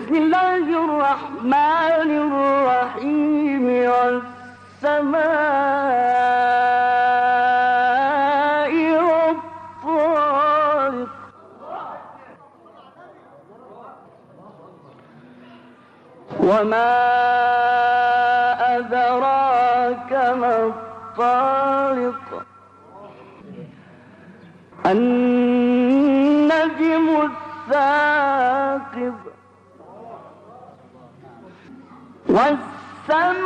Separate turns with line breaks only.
بسم الله الرحمن الرحيم والسماء والطارق وما أدراك ما الطارق النجم الثاقب والسماء